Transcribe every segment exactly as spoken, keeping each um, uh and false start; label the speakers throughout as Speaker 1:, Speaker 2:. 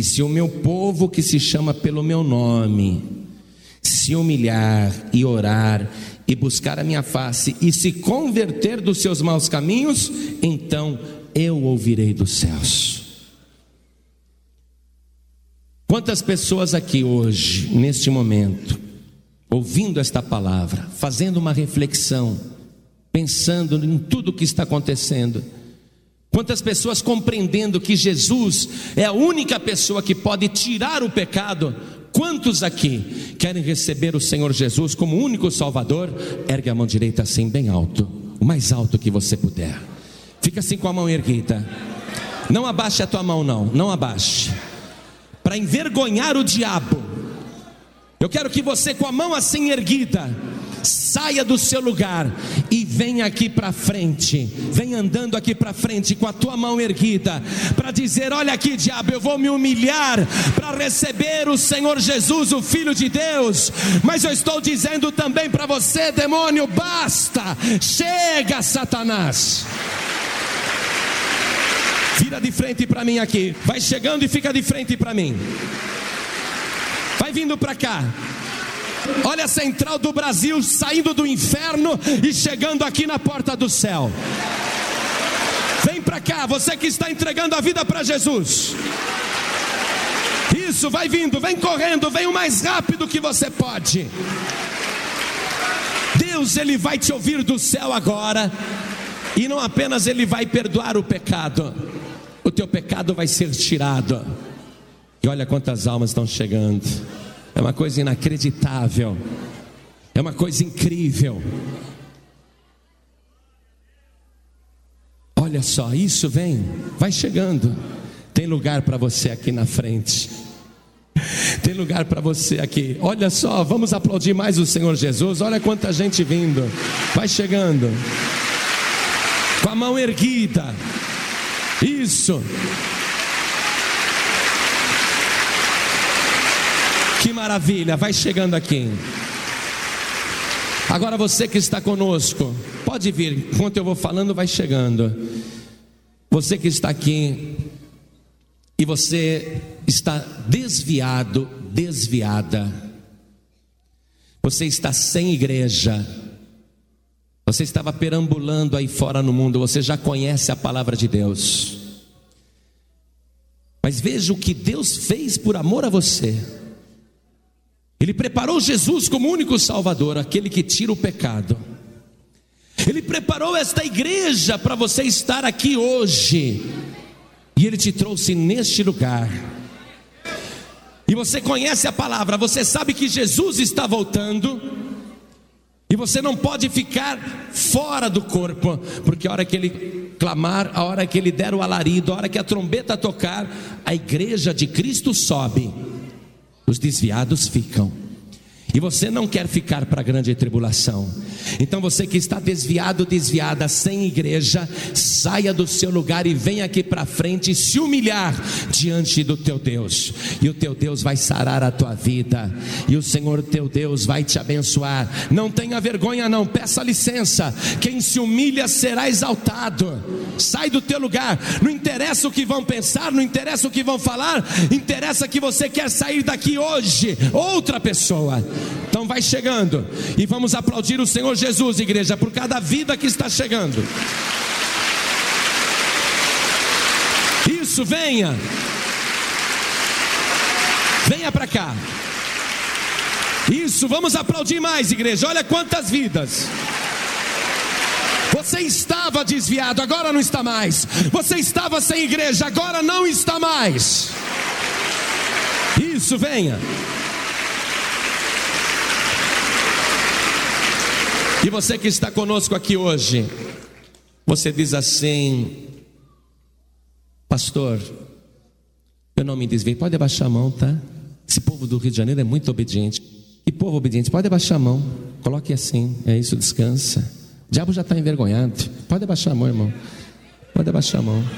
Speaker 1: E se o meu povo, que se chama pelo meu nome, se humilhar e orar e buscar a minha face e se converter dos seus maus caminhos, então eu ouvirei dos céus. Quantas pessoas aqui hoje, neste momento, ouvindo esta palavra, fazendo uma reflexão, pensando em tudo o que está acontecendo, quantas pessoas compreendendo que Jesus é a única pessoa que pode tirar o pecado? Quantos aqui querem receber o Senhor Jesus como único Salvador? Ergue a mão direita assim bem alto, o mais alto que você puder. Fica assim com a mão erguida. Não abaixe a tua mão, não, não abaixe. Para envergonhar o diabo, eu quero que você, com a mão assim erguida, saia do seu lugar e venha aqui para frente. Vem andando aqui para frente com a tua mão erguida, para dizer: olha aqui, diabo, eu vou me humilhar para receber o Senhor Jesus, o Filho de Deus. Mas eu estou dizendo também para você, demônio, basta, chega, Satanás. Vira de frente para mim aqui. Vai chegando e fica de frente para mim. Vai vindo para cá. Olha a central do Brasil saindo do inferno e chegando aqui na porta do céu. Vem para cá, você que está entregando a vida para Jesus. Isso, vai vindo, vem correndo, vem o mais rápido que você pode. Deus, Ele vai te ouvir do céu agora. E não apenas Ele vai perdoar o pecado, o teu pecado vai ser tirado. E olha quantas almas estão chegando. É uma coisa inacreditável. É uma coisa incrível. Olha só, isso vem, vai chegando. Tem lugar para você aqui na frente. Tem lugar para você aqui. Olha só, vamos aplaudir mais o Senhor Jesus. Olha quanta gente vindo. Vai chegando. Com a mão erguida. Isso. Que maravilha, vai chegando aqui. Agora você que está conosco, pode vir, enquanto eu vou falando, vai chegando. Você que está aqui e você está desviado, desviada. Você está sem igreja. Você estava perambulando aí fora no mundo, você já conhece a palavra de Deus. Mas veja o que Deus fez por amor a você. Ele preparou Jesus como único Salvador, aquele que tira o pecado. Ele preparou esta igreja para você estar aqui hoje. E Ele te trouxe neste lugar. E você conhece a palavra, você sabe que Jesus está voltando. E você não pode ficar fora do corpo, porque a hora que Ele clamar, a hora que Ele der o alarido, a hora que a trombeta tocar, a igreja de Cristo sobe, os desviados ficam. E você não quer ficar para a grande tribulação. Então você que está desviado, desviada, sem igreja, saia do seu lugar e venha aqui para frente se humilhar diante do teu Deus. E o teu Deus vai sarar a tua vida. E o Senhor teu Deus vai te abençoar. Não tenha vergonha não, peça licença. Quem se humilha será exaltado. Sai do teu lugar. Não interessa o que vão pensar, não interessa o que vão falar. Interessa que você quer sair daqui hoje, outra pessoa. Então vai chegando e vamos aplaudir o Senhor Jesus, igreja, por cada vida que está chegando. Isso, venha. Venha para cá. Isso, vamos aplaudir mais, igreja. Olha quantas vidas. Você estava desviado, agora não está mais. Você estava sem igreja, agora não está mais. Isso, venha. E você que está conosco aqui hoje, você diz assim: pastor, eu não me desviei. Pode abaixar a mão, tá? Esse povo do Rio de Janeiro é muito obediente. Que povo obediente, pode abaixar a mão. Coloque assim, é isso, descansa. O diabo já está envergonhado. Pode abaixar a mão, irmão. Pode abaixar a mão.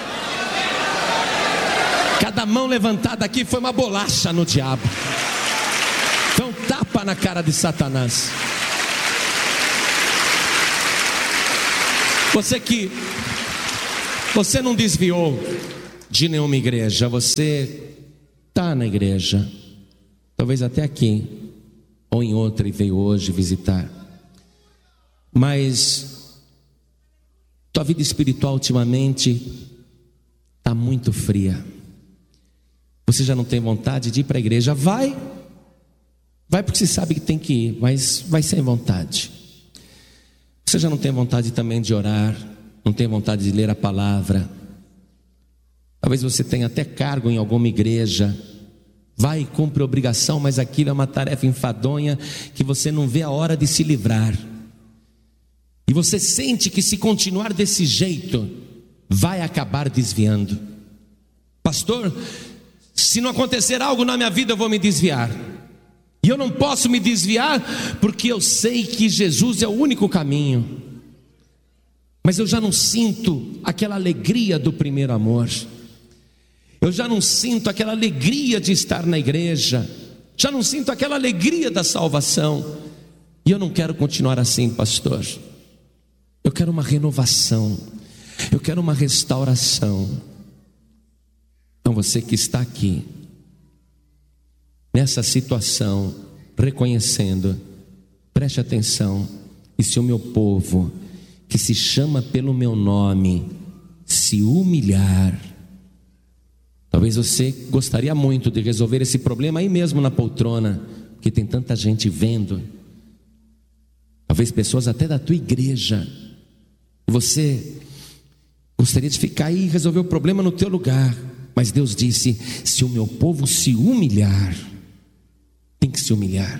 Speaker 1: Cada mão levantada aqui foi uma bolacha no diabo. Então tapa na cara de Satanás. Você que, você não desviou de nenhuma igreja, você está na igreja, talvez até aqui, ou em outra, e veio hoje visitar, mas tua vida espiritual ultimamente está muito fria. Você já não tem vontade de ir para a igreja? Vai, vai porque você sabe que tem que ir, mas vai sem vontade. Você já não tem vontade também de orar, não tem vontade de ler a palavra. Talvez você tenha até cargo em alguma igreja, vai e cumpre a obrigação, mas aquilo é uma tarefa enfadonha que você não vê a hora de se livrar. E você sente que se continuar desse jeito, vai acabar desviando. Pastor, se não acontecer algo na minha vida, eu vou me desviar. E eu não posso me desviar, porque eu sei que Jesus é o único caminho. Mas eu já não sinto aquela alegria do primeiro amor. Eu já não sinto aquela alegria de estar na igreja. Já não sinto aquela alegria da salvação. E eu não quero continuar assim, pastor. Eu quero uma renovação. Eu quero uma restauração. Então você que está aqui, nessa situação, reconhecendo, preste atenção. E se o meu povo, que se chama pelo meu nome, se humilhar, talvez você gostaria muito de resolver esse problema aí mesmo na poltrona, porque tem tanta gente vendo, talvez pessoas até da tua igreja. Você gostaria de ficar aí e resolver o problema no teu lugar, mas Deus disse: se o meu povo se humilhar, tem que se humilhar.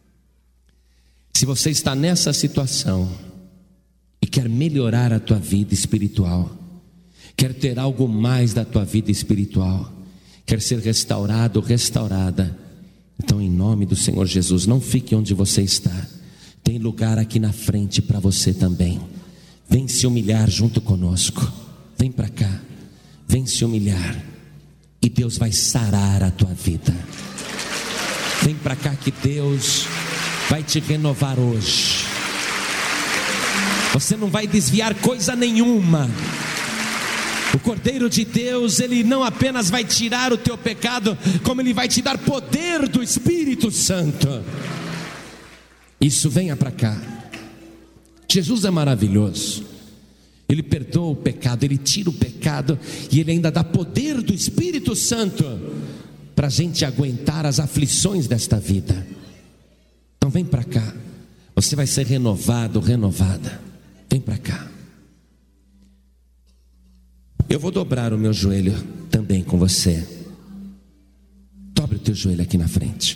Speaker 1: Se você está nessa situação e quer melhorar a tua vida espiritual, quer ter algo mais da tua vida espiritual, quer ser restaurado, restaurada, então em nome do Senhor Jesus, não fique onde você está, tem lugar aqui na frente para você também. Vem se humilhar junto conosco, vem para cá, vem se humilhar, e Deus vai sarar a tua vida. Vem para cá que Deus vai te renovar hoje. Você não vai desviar coisa nenhuma. O Cordeiro de Deus, Ele não apenas vai tirar o teu pecado, como Ele vai te dar poder do Espírito Santo. Isso, venha para cá. Jesus é maravilhoso. Ele perdoa o pecado, Ele tira o pecado, e Ele ainda dá poder do Espírito Santo para a gente aguentar as aflições desta vida. Então vem para cá. Você vai ser renovado, renovada. Vem para cá. Eu vou dobrar o meu joelho também com você. Dobre o teu joelho aqui na frente.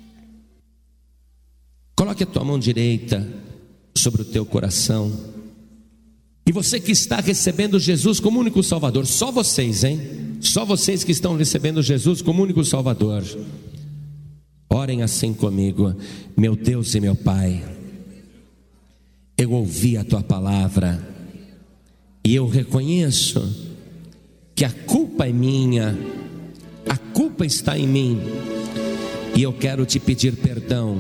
Speaker 1: Coloque a tua mão direita sobre o teu coração. E você que está recebendo Jesus como único Salvador, só vocês, hein? Só vocês que estão recebendo Jesus como único Salvador, orem assim comigo. Meu Deus e meu Pai, eu ouvi a tua palavra e eu reconheço que a culpa é minha, a culpa está em mim, e eu quero te pedir perdão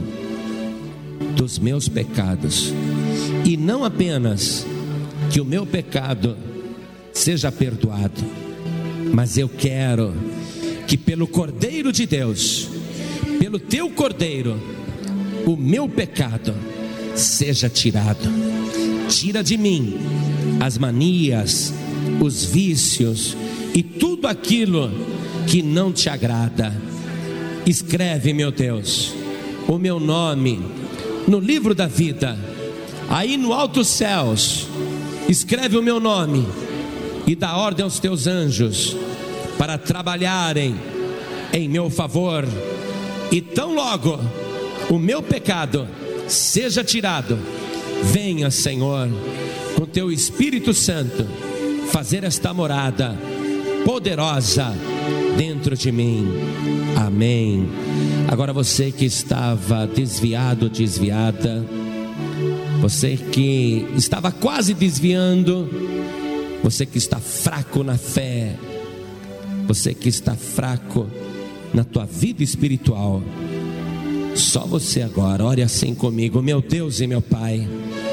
Speaker 1: dos meus pecados, e não apenas que o meu pecado seja perdoado, mas eu quero que pelo Cordeiro de Deus, pelo teu Cordeiro, o meu pecado seja tirado. Tira de mim as manias, os vícios e tudo aquilo que não te agrada. Escreve, meu Deus, o meu nome no livro da vida, aí no altos céus. Escreve o meu nome e dá ordem aos teus anjos para trabalharem em meu favor, e tão logo o meu pecado seja tirado, venha, Senhor, com teu Espírito Santo fazer esta morada poderosa dentro de mim. Amém. Agora você que estava desviado, desviada, você que estava quase desviando, você que está fraco na fé, você que está fraco na tua vida espiritual, só você agora, ore assim comigo. Meu Deus e meu Pai,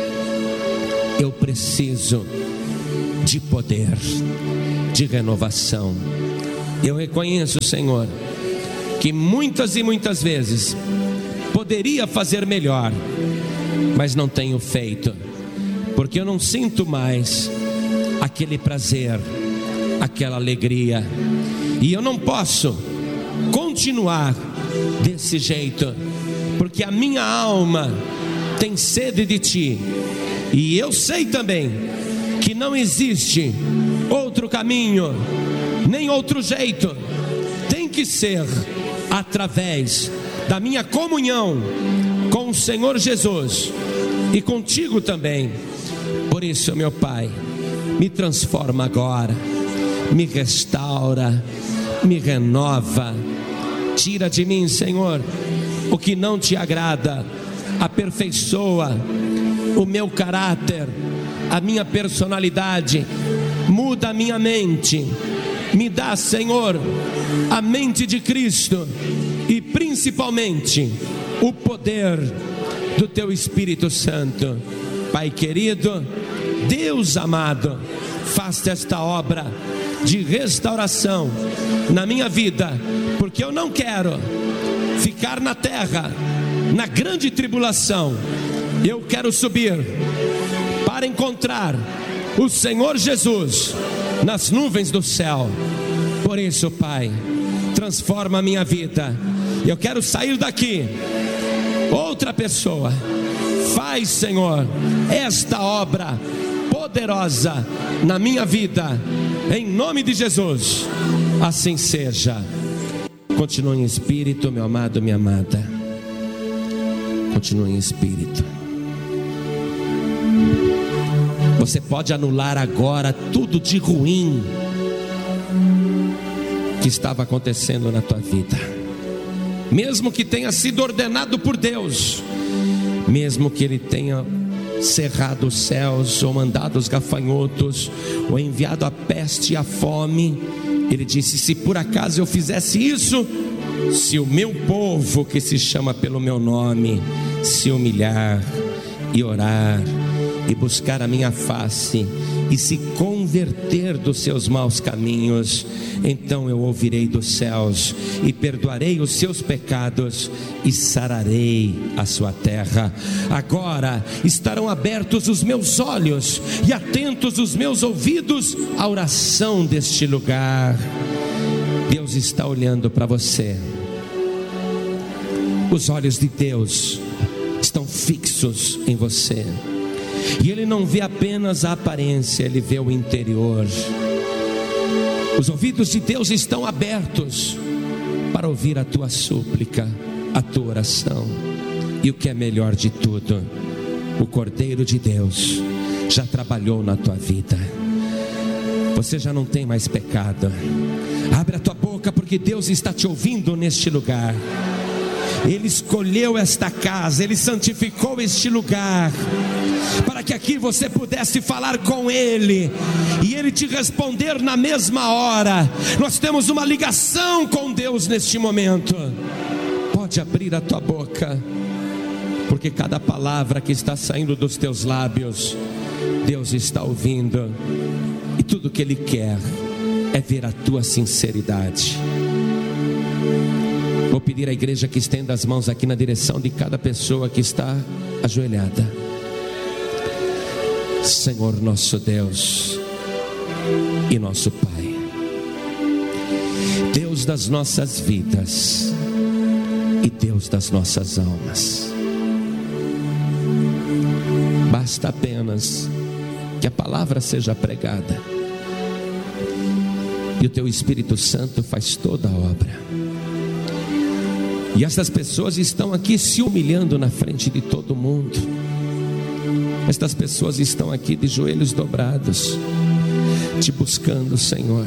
Speaker 1: eu preciso de poder, de renovação. Eu reconheço, Senhor, que muitas e muitas vezes poderia fazer melhor, mas não tenho feito, porque eu não sinto mais aquele prazer, aquela alegria, e eu não posso continuar desse jeito, porque a minha alma tem sede de Ti, e eu sei também que não existe outro caminho, nem outro jeito, tem que ser através da minha comunhão com o Senhor Jesus e contigo também. Por isso, meu Pai, me transforma agora, me restaura, me renova, tira de mim, Senhor, o que não Te agrada, aperfeiçoa o meu caráter, a minha personalidade, muda a minha mente, me dá, Senhor, a mente de Cristo e principalmente o poder do Teu Espírito Santo. Pai querido, Deus amado, faça esta obra de restauração na minha vida, porque eu não quero ficar na terra, na grande tribulação. Eu quero subir para encontrar o Senhor Jesus nas nuvens do céu. Por isso, Pai, transforma a minha vida. Eu quero sair daqui outra pessoa. Faz, Senhor, esta obra poderosa na minha vida, em nome de Jesus. Assim seja. Continue em espírito, meu amado, minha amada. Continue em espírito. Você pode anular agora tudo de ruim que estava acontecendo na tua vida, mesmo que tenha sido ordenado por Deus, mesmo que Ele tenha cerrado os céus, ou mandado os gafanhotos, ou enviado a peste e a fome. Ele disse: se por acaso eu fizesse isso, se o meu povo, que se chama pelo meu nome, se humilhar e orar e buscar a minha face e se converter dos seus maus caminhos, então eu ouvirei dos céus e perdoarei os seus pecados e sararei a sua terra. Agora estarão abertos os meus olhos e atentos os meus ouvidos à oração deste lugar. Deus está olhando para você. Os olhos de Deus estão fixos em você, e Ele não vê apenas a aparência, Ele vê o interior. Os ouvidos de Deus estão abertos para ouvir a tua súplica, a tua oração. E o que é melhor de tudo, o Cordeiro de Deus já trabalhou na tua vida. Você já não tem mais pecado. Abre a tua boca, porque Deus está te ouvindo neste lugar. Ele escolheu esta casa, Ele santificou este lugar, para que aqui você pudesse falar com Ele, e Ele te responder na mesma hora. Nós temos uma ligação com Deus neste momento. Pode abrir a tua boca, porque cada palavra que está saindo dos teus lábios, Deus está ouvindo, e tudo que Ele quer é ver a tua sinceridade. Vou pedir à igreja que estenda as mãos aqui na direção de cada pessoa que está ajoelhada. Senhor nosso Deus e nosso Pai, Deus das nossas vidas e Deus das nossas almas, basta apenas que a palavra seja pregada, e o Teu Espírito Santo faz toda a obra. E essas pessoas estão aqui se humilhando na frente de todo mundo. Estas pessoas estão aqui de joelhos dobrados, te buscando, Senhor,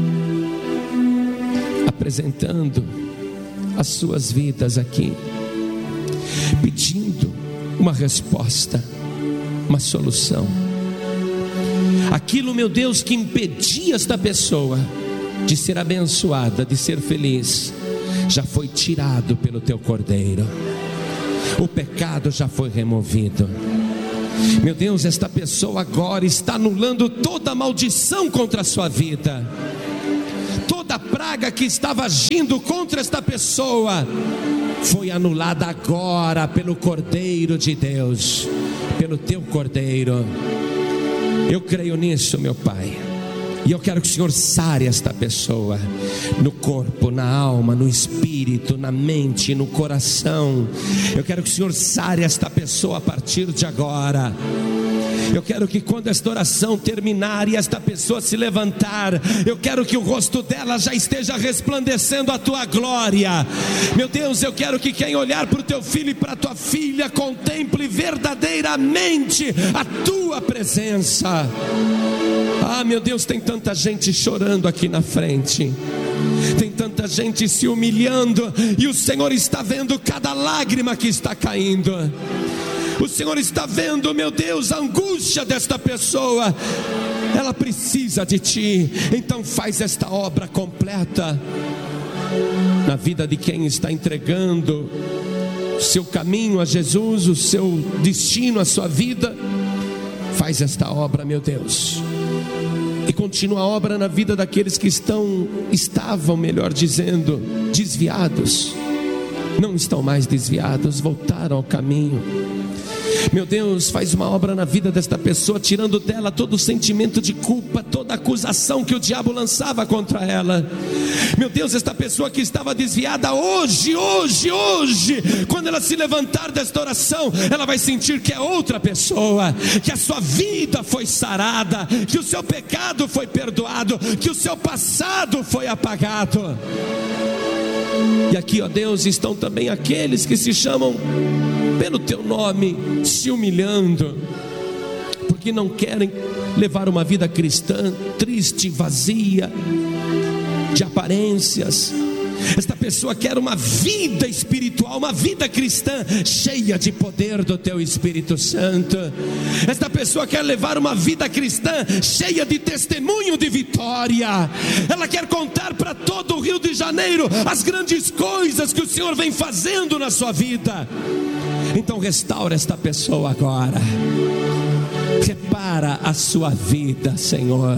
Speaker 1: apresentando as suas vidas aqui, pedindo uma resposta, uma solução. Aquilo, meu Deus, que impedia esta pessoa de ser abençoada, de ser feliz, já foi tirado pelo Teu Cordeiro. O pecado já foi removido. Meu Deus, esta pessoa agora está anulando toda maldição contra a sua vida, toda praga que estava agindo contra esta pessoa foi anulada agora pelo Cordeiro de Deus, pelo teu Cordeiro. Eu creio nisso, meu Pai, e eu quero que o Senhor sare esta pessoa, no corpo, na alma, no espírito, na mente, no coração. Eu quero que o Senhor sare esta pessoa a partir de agora. Eu quero que quando esta oração terminar e esta pessoa se levantar, eu quero que o rosto dela já esteja resplandecendo a tua glória. Meu Deus, eu quero que quem olhar para o teu filho e para a tua filha contemple verdadeiramente a tua presença. Ah, meu Deus, tem tanta gente chorando aqui na frente, tem tanta gente se humilhando, e o Senhor está vendo cada lágrima que está caindo. O Senhor está vendo, meu Deus, a angústia desta pessoa. Ela precisa de Ti. Então faz esta obra completa na vida de quem está entregando o seu caminho a Jesus, o seu destino, a sua vida. Faz esta obra, meu Deus, e continua a obra na vida daqueles que estão, estavam, melhor dizendo, desviados. Não estão mais desviados, voltaram ao caminho. Meu Deus, faz uma obra na vida desta pessoa, tirando dela todo o sentimento de culpa, toda a acusação que o diabo lançava contra ela. Meu Deus, esta pessoa que estava desviada, hoje, hoje, hoje, quando ela se levantar desta oração, ela vai sentir que é outra pessoa, que a sua vida foi sarada, que o seu pecado foi perdoado, que o seu passado foi apagado. E aqui, ó Deus, estão também aqueles que se chamam pelo teu nome, se humilhando, porque não querem levar uma vida cristã triste, vazia, de aparências. Esta pessoa quer uma vida espiritual, uma vida cristã cheia de poder do teu Espírito Santo. Esta pessoa quer levar uma vida cristã cheia de testemunho de vitória. Ela quer contar para todo o Rio de Janeiro as grandes coisas que o Senhor vem fazendo na sua vida. Então restaura esta pessoa agora, repara a sua vida, Senhor.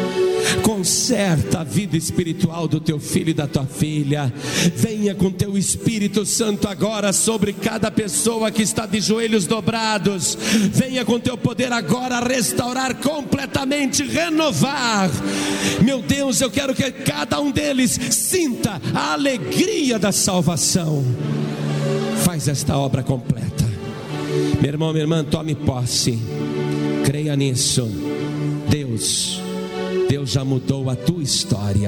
Speaker 1: Conserta a vida espiritual do teu filho e da tua filha. Venha com teu Espírito Santo agora sobre cada pessoa que está de joelhos dobrados. Venha com teu poder agora restaurar completamente, renovar. Meu Deus, eu quero que cada um deles sinta a alegria da salvação. Faz esta obra completa. Meu irmão, minha irmã, tome posse, creia nisso. Deus Deus já mudou a tua história.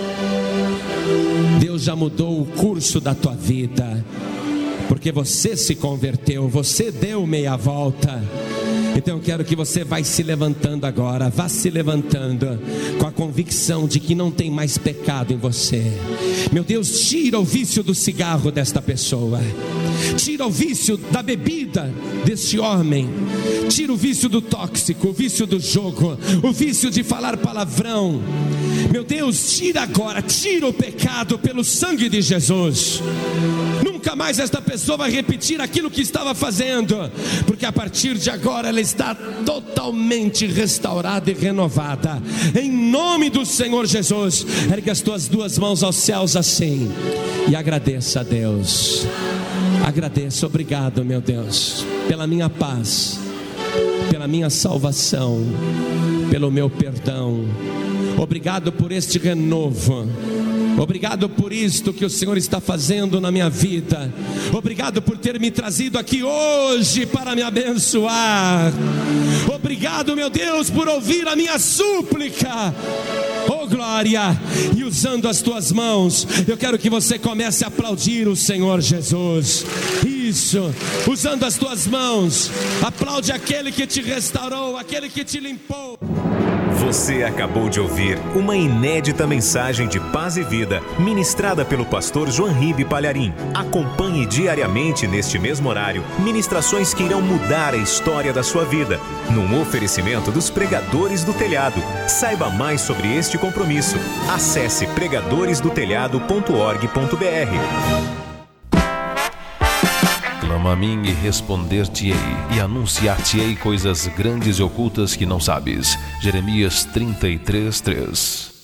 Speaker 1: Deus já mudou o curso da tua vida, porque você se converteu, você deu meia volta. Então eu quero que você vai se levantando agora, vá se levantando com a convicção de que não tem mais pecado em você. Meu Deus, tira o vício do cigarro desta pessoa, tira o vício da bebida deste homem, tira o vício do tóxico, o vício do jogo, o vício de falar palavrão. Meu Deus, tira agora, tira o pecado pelo sangue de Jesus. Nunca mais esta pessoa vai repetir aquilo que estava fazendo, porque a partir de agora ela está totalmente restaurada e renovada. Em nome do Senhor Jesus, ergue as tuas duas mãos aos céus assim e agradeça a Deus. Agradeça, obrigado, meu Deus, pela minha paz, pela minha salvação, pelo meu perdão. Obrigado por este renovo. Obrigado por isto que o Senhor está fazendo na minha vida. Obrigado por ter me trazido aqui hoje para me abençoar. Obrigado, meu Deus, por ouvir a minha súplica. Oh glória! E usando as tuas mãos, eu quero que você comece a aplaudir o Senhor Jesus. Isso, usando as tuas mãos, aplaude aquele que te restaurou, aquele que te limpou.
Speaker 2: Você acabou de ouvir uma inédita mensagem de paz e vida, ministrada pelo pastor João Ribe Palharim. Acompanhe diariamente neste mesmo horário, ministrações que irão mudar a história da sua vida, num oferecimento dos Pregadores do Telhado. Saiba mais sobre este compromisso. Acesse pregadores do telhado ponto org ponto br.
Speaker 3: Clama a mim e responder-te-ei, e anunciar-te-ei coisas grandes e ocultas que não sabes. Jeremias trinta e três, três.